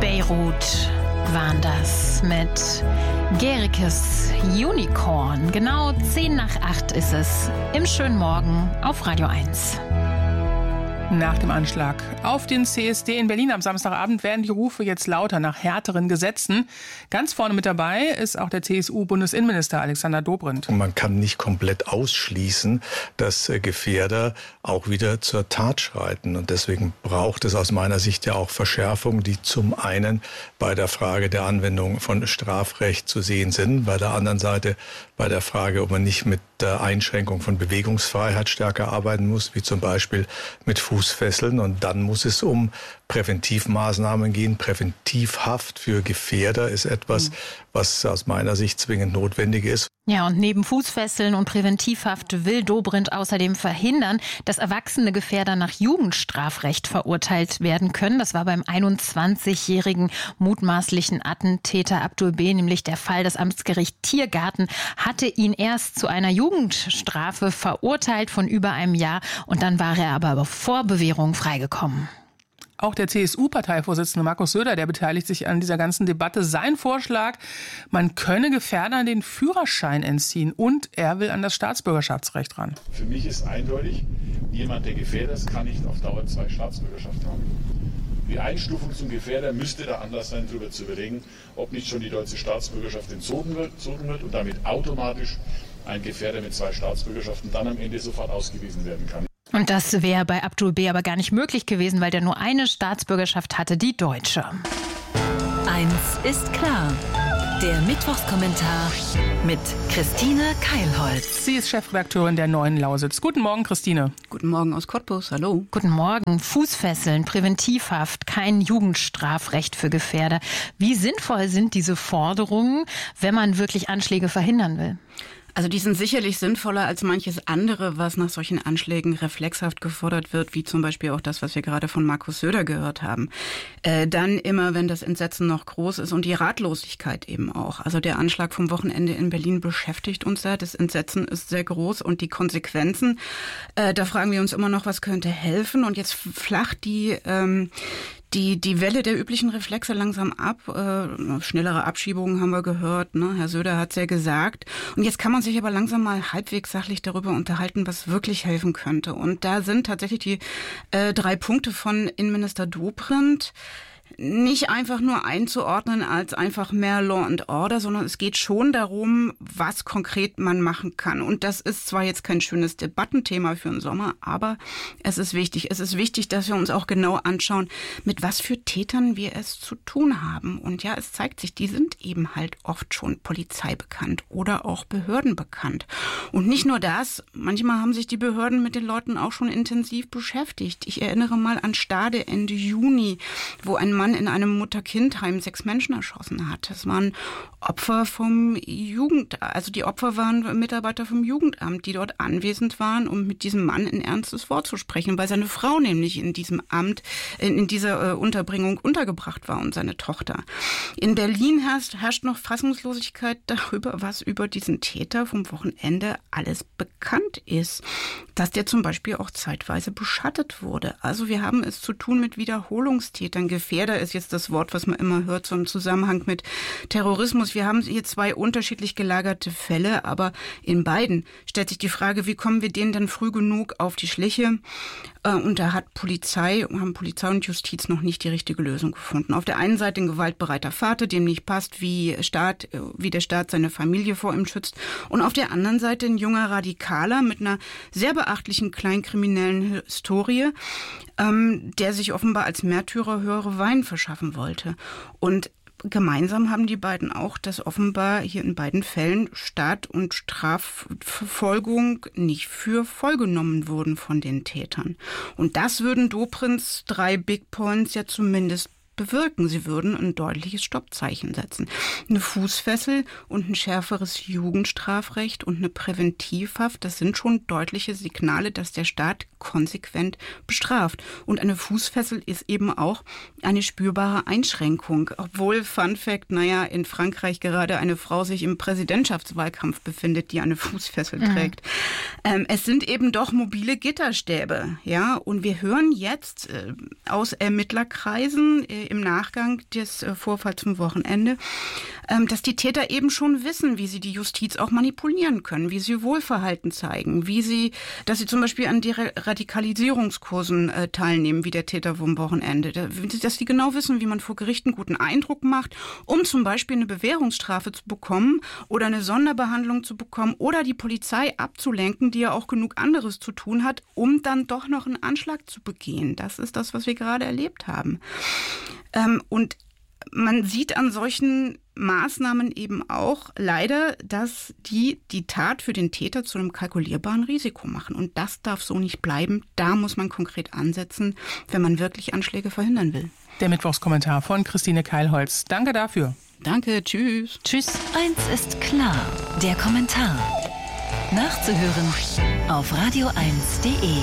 Beirut waren das mit Gerikes Unicorn. Genau 7:50 ist es im schönen Morgen auf Radio 1. Nach dem Anschlag auf den CSD in Berlin am Samstagabend werden die Rufe jetzt lauter nach härteren Gesetzen. Ganz vorne mit dabei ist auch der CSU-Bundesinnenminister Alexander Dobrindt. Man kann nicht komplett ausschließen, dass Gefährder auch wieder zur Tat schreiten. Und deswegen braucht es aus meiner Sicht ja auch Verschärfungen, die zum einen bei der Frage der Anwendung von Strafrecht zu sehen sind, bei der anderen Seite bei der Frage, ob man nicht mit der Einschränkung von Bewegungsfreiheit stärker arbeiten muss, wie zum Beispiel mit Fußfesseln. Und dann muss es um Präventivmaßnahmen gehen. Präventivhaft für Gefährder ist etwas, was aus meiner Sicht zwingend notwendig ist. Ja, und neben Fußfesseln und Präventivhaft will Dobrindt außerdem verhindern, dass erwachsene Gefährder nach Jugendstrafrecht verurteilt werden können. Das war beim 21-jährigen mutmaßlichen Attentäter Abdul B. nämlich der Fall. Das Amtsgericht Tiergarten hatte ihn erst zu einer Jugendstrafe verurteilt von über einem Jahr. Und dann war er aber vor Bewährung freigekommen. Auch der CSU-Parteivorsitzende Markus Söder, der beteiligt sich an dieser ganzen Debatte. Sein Vorschlag, man könne Gefährdern den Führerschein entziehen und er will an das Staatsbürgerschaftsrecht ran. Für mich ist eindeutig, jemand, der Gefährder ist, kann nicht auf Dauer 2 Staatsbürgerschaften haben. Die Einstufung zum Gefährder müsste da anders sein, darüber zu überlegen, ob nicht schon die deutsche Staatsbürgerschaft entzogen wird und damit automatisch ein Gefährder mit 2 Staatsbürgerschaften dann am Ende sofort ausgewiesen werden kann. Und das wäre bei Abdul B. aber gar nicht möglich gewesen, weil der nur eine Staatsbürgerschaft hatte, die deutsche. Eins ist klar. Der Mittwochskommentar mit Christine Keilholz. Sie ist Chefredakteurin der Neuen Lausitz. Guten Morgen, Christine. Guten Morgen aus Cottbus, hallo. Guten Morgen. Fußfesseln, Präventivhaft, kein Jugendstrafrecht für Gefährder. Wie sinnvoll sind diese Forderungen, wenn man wirklich Anschläge verhindern will? Also die sind sicherlich sinnvoller als manches andere, was nach solchen Anschlägen reflexhaft gefordert wird, wie zum Beispiel auch das, was wir gerade von Markus Söder gehört haben. Dann immer, wenn das Entsetzen noch groß ist und die Ratlosigkeit eben auch. Also der Anschlag vom Wochenende in Berlin beschäftigt uns da. Das Entsetzen ist sehr groß und die Konsequenzen, da fragen wir uns immer noch, was könnte helfen. Und jetzt flacht die Welle der üblichen Reflexe langsam ab. Schnellere Abschiebungen haben wir gehört, ne? Herr Söder hat es ja gesagt. Und jetzt kann man sich aber langsam mal halbwegs sachlich darüber unterhalten, was wirklich helfen könnte. Und da sind tatsächlich die 3 Punkte von Innenminister Dobrindt nicht einfach nur einzuordnen als einfach mehr Law and Order, sondern es geht schon darum, was konkret man machen kann. Und das ist zwar jetzt kein schönes Debattenthema für den Sommer, aber es ist wichtig. Es ist wichtig, dass wir uns auch genau anschauen, mit was für Tätern wir es zu tun haben. Und ja, es zeigt sich, die sind eben halt oft schon Polizei bekannt oder auch Behörden bekannt. Und nicht nur das, manchmal haben sich die Behörden mit den Leuten auch schon intensiv beschäftigt. Ich erinnere mal an Stade Ende Juni, wo ein Mann in einem Mutter-Kind-Heim 6 Menschen erschossen hat. Das waren Opfer vom also die Opfer waren Mitarbeiter vom Jugendamt, die dort anwesend waren, um mit diesem Mann ein ernstes Wort zu sprechen, weil seine Frau nämlich in diesem Amt, in dieser Unterbringung untergebracht war und seine Tochter. In Berlin herrscht noch Fassungslosigkeit darüber, was über diesen Täter vom Wochenende alles bekannt ist. Dass der zum Beispiel auch zeitweise beschattet wurde. Also wir haben es zu tun mit Wiederholungstätern. Gefährder ist jetzt das Wort, was man immer hört, so im Zusammenhang mit Terrorismus. Wir haben hier 2 unterschiedlich gelagerte Fälle, aber in beiden stellt sich die Frage, wie kommen wir denen denn früh genug auf die Schliche? Und da haben Polizei und Justiz noch nicht die richtige Lösung gefunden. Auf der einen Seite ein gewaltbereiter Vater, dem nicht passt, wie der Staat seine Familie vor ihm schützt. Und auf der anderen Seite ein junger Radikaler mit einer sehr beachtlichen kleinkriminellen Historie, der sich offenbar als Märtyrer höhere Wein verschaffen wollte. Und gemeinsam haben die beiden auch, dass offenbar hier in beiden Fällen Staat und Strafverfolgung nicht für voll genommen wurden von den Tätern. Und das würden Dobrindts 3 Big Points ja zumindest bewirken. Sie würden ein deutliches Stoppzeichen setzen. Eine Fußfessel und ein schärferes Jugendstrafrecht und eine Präventivhaft, das sind schon deutliche Signale, dass der Staat konsequent bestraft. Und eine Fußfessel ist eben auch eine spürbare Einschränkung. Obwohl, Fun Fact, in Frankreich gerade eine Frau sich im Präsidentschaftswahlkampf befindet, die eine Fußfessel trägt. Es sind eben doch mobile Gitterstäbe, ja. Und wir hören jetzt aus Ermittlerkreisen im Nachgang des Vorfalls vom Wochenende, dass die Täter eben schon wissen, wie sie die Justiz auch manipulieren können, wie sie Wohlverhalten zeigen, dass sie zum Beispiel an Radikalisierungskursen teilnehmen, wie der Täter vom Wochenende, dass die genau wissen, wie man vor Gericht einen guten Eindruck macht, um zum Beispiel eine Bewährungsstrafe zu bekommen oder eine Sonderbehandlung zu bekommen oder die Polizei abzulenken, die ja auch genug anderes zu tun hat, um dann doch noch einen Anschlag zu begehen. Das ist das, was wir gerade erlebt haben. Und man sieht an solchen Maßnahmen eben auch leider, dass die Tat für den Täter zu einem kalkulierbaren Risiko machen. Und das darf so nicht bleiben. Da muss man konkret ansetzen, wenn man wirklich Anschläge verhindern will. Der Mittwochskommentar von Christine Keilholz. Danke dafür. Danke, tschüss. Tschüss. Eins ist klar, der Kommentar. Nachzuhören auf radio1.de.